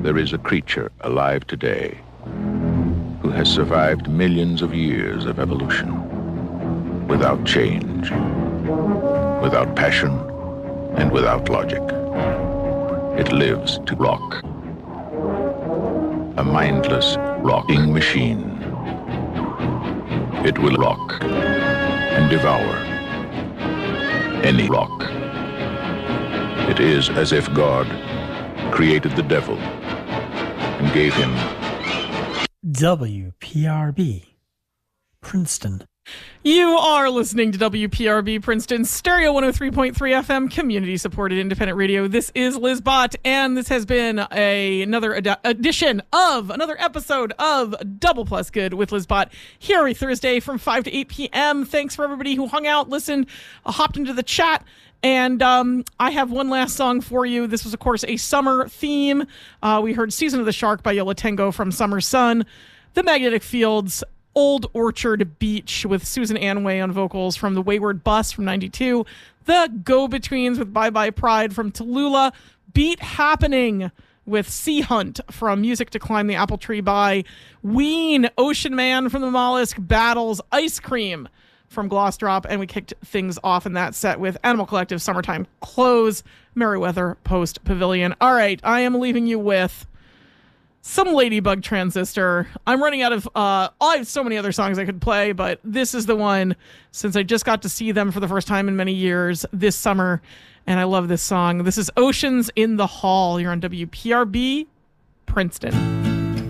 there is a creature alive today who has survived millions of years of evolution without change, without passion, and without logic. It lives to rock. A mindless rocking machine. It will rock and devour any rock. It is as if God created the devil and gave him WPRB, Princeton. You are listening to WPRB Princeton Stereo 103.3 FM, community-supported independent radio. This is Liz Bott, and this has been another episode of Double Plus Good with Liz Bott here every Thursday from 5 to 8 p.m. Thanks for everybody who hung out, listened, hopped into the chat. And I have one last song for you. This was, of course, a summer theme. We heard Season of the Shark by Yo La Tengo from Summer Sun, The Magnetic Fields, Old Orchard Beach with Susan Anway on vocals from The Wayward Bus from 92, The Go-Betweens with Bye Bye Pride from Tallulah, Beat Happening with Sea Hunt from Music to Climb the Apple Tree by Ween, Ocean Man from The Mollusk, Battles, Ice Cream from Gloss Drop, and we kicked things off in that set with Animal Collective, Summertime Clothes, Merriweather Post Pavilion. All right, I am leaving you with some Ladybug Transistor. I'm running out of, I have so many other songs I could play, but this is the one since I just got to see them for the first time in many years this summer, and I love this song. This is Oceans in the Hall. You're on WPRB, Princeton.